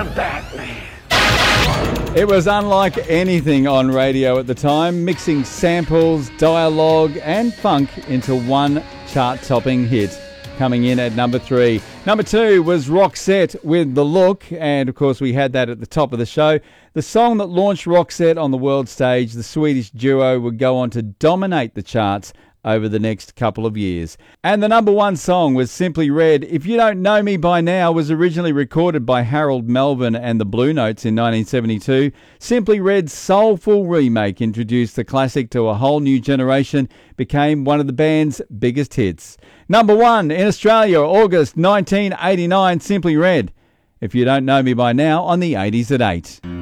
It was unlike anything on radio at the time, mixing samples, dialogue and funk into one chart-topping hit. Coming in at number 3. Number 2 was Roxette with The Look, and of course we had that at the top of the show. The song that launched Roxette on the world stage, the Swedish duo would go on to dominate the charts over the next couple of years. And the number 1 song was Simply Red. If You Don't Know Me By Now was originally recorded by Harold Melvin and the Blue Notes in 1972. Simply Red's soulful remake introduced the classic to a whole new generation, became one of the band's biggest hits. Number 1 in Australia, August 1989, Simply Red. If You Don't Know Me By Now on the 80s at 8.